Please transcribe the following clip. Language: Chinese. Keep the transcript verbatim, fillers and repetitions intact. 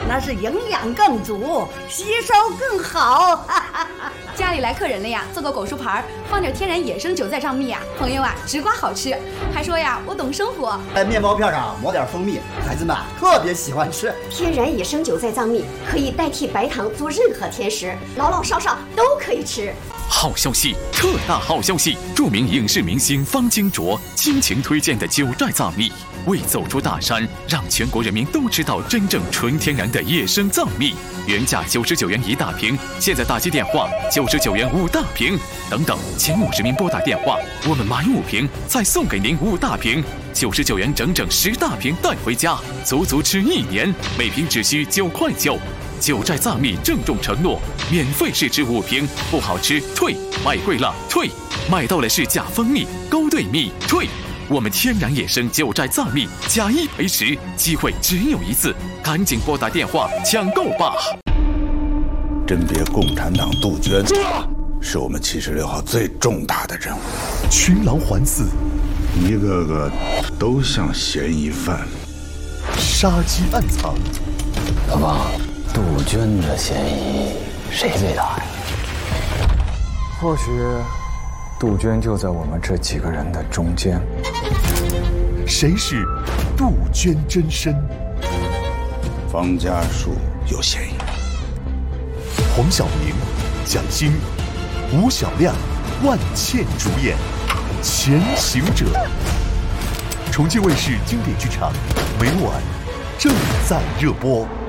那是营养更足，吸收更好。 家里来客人了呀，做个果蔬盘，放点天然野生韭菜藏蜜呀，朋友啊，直刮好吃。还说呀，我懂生活。 在面包片上抹点蜂蜜，孩子们特别喜欢吃。 天然野生韭菜藏蜜可以代替白糖做任何甜食，老老少少都可以吃。 好消息，特大好消息！著名影视明星方金卓倾情推荐的九寨藏蜜，为走出大山，让全国人民都知道真正纯天然的野生藏蜜。原价九十九元一大瓶，现在打击电话九十九元五大瓶，等等，前五十名拨打电话，我们买五瓶再送给您五大瓶，九十九元整整十大瓶带回家，足足吃一年，每瓶只需九块九。九寨藏蜜郑重承诺，免费试吃五瓶，不好吃退，买贵了退，买到了是假蜂蜜、勾兑蜜退。我们天然野生九寨藏蜜，假一赔十，机会只有一次，赶紧拨打电话抢购吧！ 甄别共产党杜鹃，是我们七十六号最重大的任务。 群狼环伺， 一个个都像嫌疑犯， 杀机暗藏。 老爸，杜鹃的嫌疑谁最大呀？ 或许杜鹃就在我们这几个人的中间。 谁是杜鹃真身？ 方家树有嫌疑。 黄晓明、蒋欣、吴晓亮、万茜主演《潜行者》，重庆卫视经典剧场，每晚正在热播。